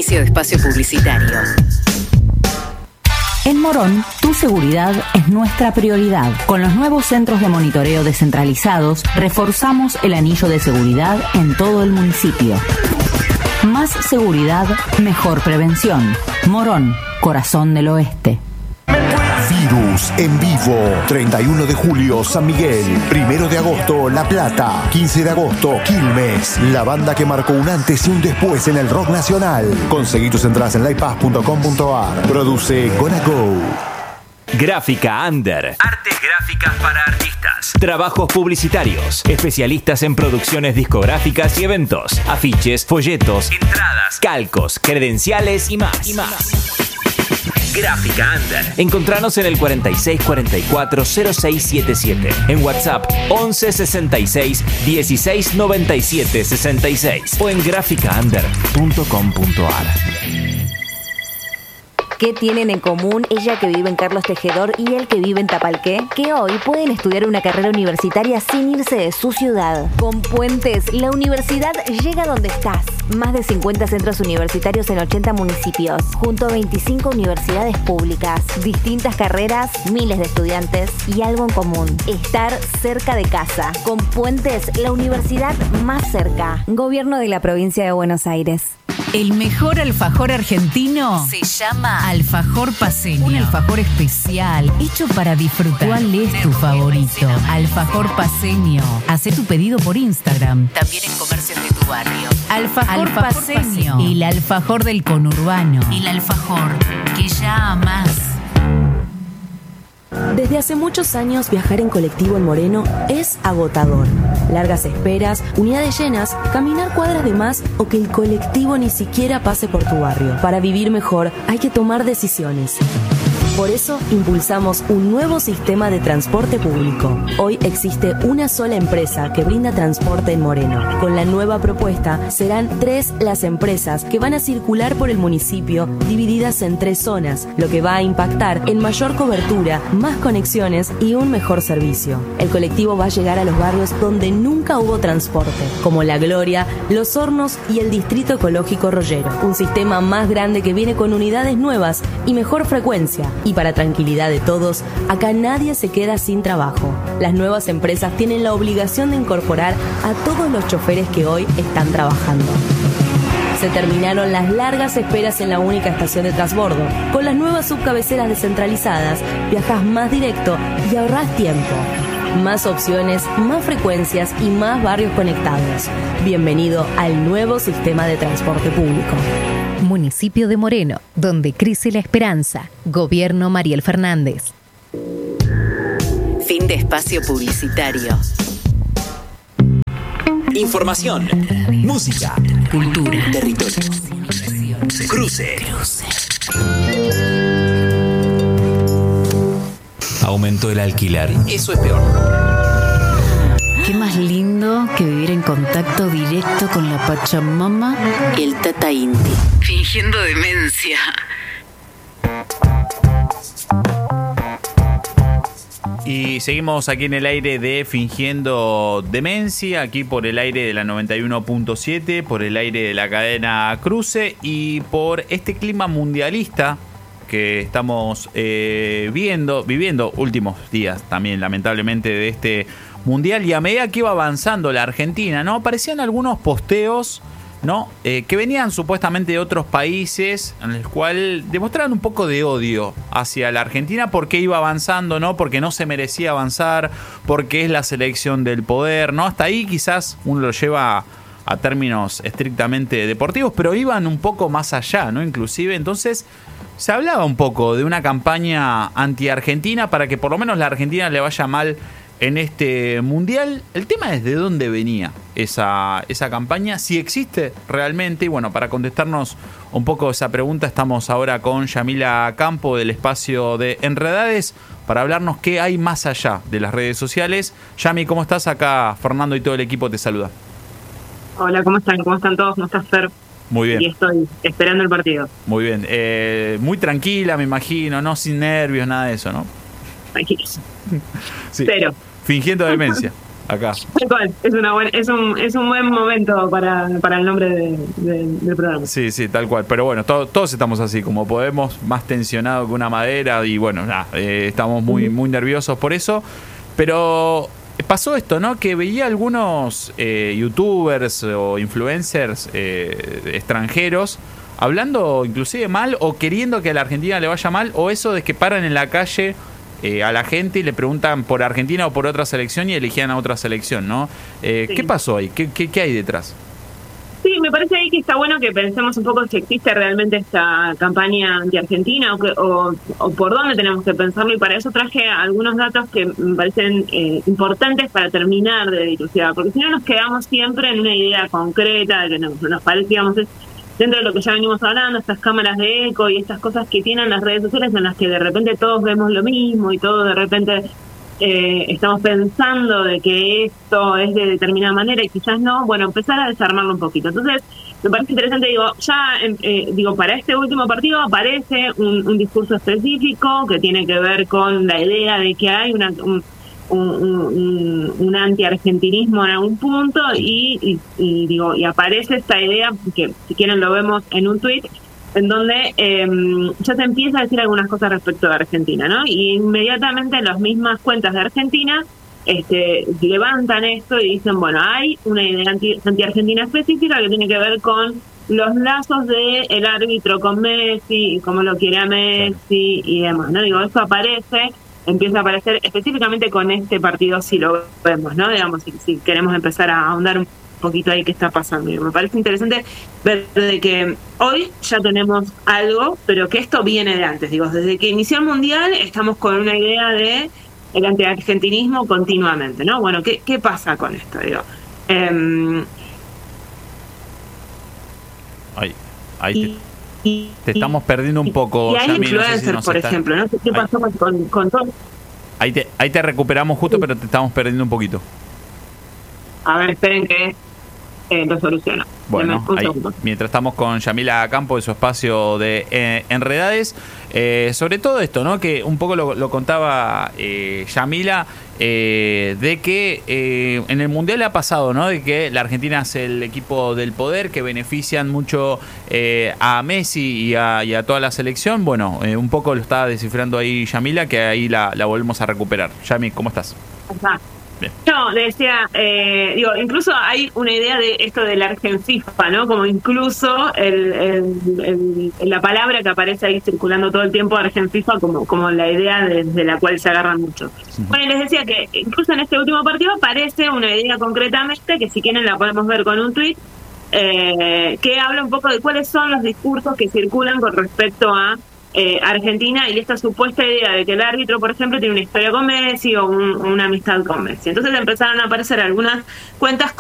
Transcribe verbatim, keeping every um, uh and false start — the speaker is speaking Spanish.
Inicio de espacio publicitario. En Morón, tu seguridad es nuestra prioridad. Con los nuevos centros de monitoreo descentralizados, reforzamos el anillo de seguridad en todo el municipio. Más seguridad, mejor prevención. Morón, corazón del oeste. Virus en vivo. treinta y uno de julio, San Miguel. primero de agosto, La Plata. quince de agosto, Quilmes. La banda que marcó un antes y un después en el rock nacional. Conseguí tus entradas en livepaz punto com punto ar. Produce Gonna Go. Gráfica Under. Artes gráficas para artistas. Trabajos publicitarios. Especialistas en producciones discográficas y eventos. Afiches, folletos, entradas, calcos, credenciales y más. Y más. Gráfica Under. Encontranos en el cuarenta y seis cuarenta y cuatro cero seis setenta y siete. En WhatsApp once sesenta y seis dieciséis noventa y siete sesenta y seis o en gráfica under punto com punto ar. ¿Qué tienen en común ella que vive en Carlos Tejedor y él que vive en Tapalqué? Que hoy pueden estudiar una carrera universitaria sin irse de su ciudad. Con Puentes, la universidad llega donde estás. Más de cincuenta centros universitarios en ochenta municipios, junto a veinticinco universidades públicas, distintas carreras, miles de estudiantes y algo en común: estar cerca de casa. Con Puentes, la universidad más cerca. Gobierno de la Provincia de Buenos Aires. El mejor alfajor argentino Se llama Alfajor Paceño. Un alfajor especial, hecho para disfrutar. ¿Cuál es tu favorito? Alfajor Paceño. Hacé tu pedido por Instagram. también en comercios de tu barrio. Alfajor, Alfajor Paceño. Paceño. El alfajor del conurbano. El alfajor que ya amás. Desde hace muchos años viajar en colectivo en Moreno es agotador. Largas esperas, unidades llenas, caminar cuadras de más o que el colectivo ni siquiera pase por tu barrio. Para vivir mejor hay que tomar decisiones. Por eso impulsamos un nuevo sistema de transporte público. Hoy existe una sola empresa que brinda transporte en Moreno. Con la nueva propuesta serán tres las empresas que van a circular por el municipio, divididas en tres zonas, lo que va a impactar en mayor cobertura, más conexiones y un mejor servicio. El colectivo va a llegar a los barrios donde nunca hubo transporte, como La Gloria, Los Hornos y el Distrito Ecológico Rollero. Un sistema más grande que viene con unidades nuevas y mejor frecuencia. Y para tranquilidad de todos, acá nadie se queda sin trabajo. Las nuevas empresas tienen la obligación de incorporar a todos los choferes que hoy están trabajando. Se terminaron las largas esperas en la única estación de transbordo. Con las nuevas subcabeceras descentralizadas, viajas más directo y ahorrás tiempo. Más opciones, más frecuencias y más barrios conectados. Bienvenido al nuevo sistema de transporte público. Municipio de Moreno, donde crece la esperanza. Gobierno Mariel Fernández. Fin de espacio publicitario. Información, música, cultura, territorio. Cruce. Aumentó el alquiler. Eso es peor. Qué más lindo que vivir en contacto directo con la Pachamama y el Tata Inti. Fingiendo demencia. Y seguimos aquí en el aire de Fingiendo Demencia, aquí por el aire de la noventa y uno punto siete, por el aire de la cadena Cruce y por este clima mundialista que estamos eh, viendo, viviendo últimos días también, lamentablemente, de este mundial. Y a medida que iba avanzando la Argentina, ¿no? Aparecían algunos posteos, ¿no? Eh, que venían supuestamente de otros países, en el cual demostraban un poco de odio hacia la Argentina porque iba avanzando, ¿no? Porque no se merecía avanzar, porque es la selección del poder, ¿no? Hasta ahí quizás uno lo lleva a, a términos estrictamente deportivos, pero iban un poco más allá, ¿no? Inclusive, entonces se hablaba un poco de una campaña anti-argentina para que por lo menos la Argentina le vaya mal en este mundial. El tema es de dónde venía esa, esa campaña, si existe realmente. Y bueno, para contestarnos un poco esa pregunta, estamos ahora con Yamila Campo del espacio de Enredades para hablarnos qué hay más allá de las redes sociales. Yami, ¿cómo estás? Acá Fernando y todo el equipo te saluda. Hola, ¿cómo están? ¿Cómo están todos? ¿Cómo estás, Fer? Muy bien. Y estoy esperando el partido. Muy bien. Eh, muy tranquila, me imagino, no sin nervios, nada de eso, ¿no? Tranquilo. Sí. Cero. Fingiendo demencia. acá. Es, una buena, es, un, es un buen momento para, para el nombre de, de, del programa. Sí, sí, tal cual. Pero bueno, to, todos estamos así, como podemos, más tensionados que una madera. Y bueno, nada, eh, estamos muy, muy nerviosos por eso. Pero pasó esto, ¿no? Que veía algunos eh, youtubers o influencers eh, extranjeros hablando inclusive mal o queriendo que a la Argentina le vaya mal, o eso de que paran en la calle eh, a la gente y le preguntan por Argentina o por otra selección y elegían a otra selección, ¿no? Eh, sí. ¿Qué pasó ahí? ¿Qué, qué, ¿Qué hay detrás? Sí, me parece ahí que está bueno que pensemos un poco si existe realmente esta campaña anti-argentina o, que, o, o por dónde tenemos que pensarlo, y para eso traje algunos datos que me parecen eh, importantes para terminar de dilucidar, porque si no nos quedamos siempre en una idea concreta de que nos, nos parece, digamos, es dentro de lo que ya venimos hablando, estas cámaras de eco y estas cosas que tienen las redes sociales en las que de repente todos vemos lo mismo y todos de repente eh, estamos pensando de que esto es de determinada manera y quizás no. Bueno, empezar a desarmarlo un poquito. Entonces, me parece interesante, digo, ya, eh, digo, para este último partido aparece un, un discurso específico que tiene que ver con la idea de que hay una... Un, Un, un, un anti-argentinismo en algún punto y, y, y digo y aparece esta idea que si quieren lo vemos en un tuit en donde eh, ya se empieza a decir algunas cosas respecto de Argentina, ¿no? Y inmediatamente las mismas cuentas de Argentina este, levantan esto y dicen, bueno, hay una idea anti, anti-argentina específica que tiene que ver con los lazos de el árbitro con Messi y cómo lo quiere a Messi y demás, ¿no? Digo, eso aparece, empieza a aparecer específicamente con este partido, si lo vemos, ¿no? Digamos, si, si queremos empezar a ahondar un poquito ahí qué está pasando. Me parece interesante ver de que hoy ya tenemos algo, pero que esto viene de antes. Digo, desde que inició el Mundial estamos con una idea de el antiargentinismo continuamente, ¿no? Bueno, ¿qué, qué pasa con esto? Digo, eh, ahí, ahí te, y, te estamos perdiendo un poco. Y hay Yami, influencers, no sé si por está... ejemplo, ¿no? ¿Qué pasó ahí. con, con todo? Ahí te, ahí te recuperamos justo, sí. Pero te estamos perdiendo un poquito. A ver, esperen que eh, lo soluciono. Bueno, ahí, mientras estamos con Yamila Campo de su espacio de eh, Enredades, eh, sobre todo esto, ¿no? Que un poco lo, lo contaba eh, Yamila, eh, de que eh, en el Mundial ha pasado, ¿no? De que la Argentina es el equipo del poder, que benefician mucho eh, a Messi y a, y a toda la selección. Bueno, eh, un poco lo estaba descifrando ahí Yamila, que ahí la, la volvemos a recuperar. Yami, ¿cómo estás? Ajá. No, le decía, eh, digo, incluso hay una idea de esto del Argenfifa, ¿no? Como incluso el, el, el, la palabra que aparece ahí circulando todo el tiempo, Argenfifa, como, como la idea de, de la cual se agarran mucho. Uh-huh. Bueno, y les decía que incluso en este último partido aparece una idea concretamente, que si quieren la podemos ver con un tuit, eh, que habla un poco de cuáles son los discursos que circulan con respecto a Eh, Argentina y esta supuesta idea de que el árbitro, por ejemplo, tiene una historia con Messi o un, una amistad con Messi. Entonces empezaron a aparecer algunas cuentas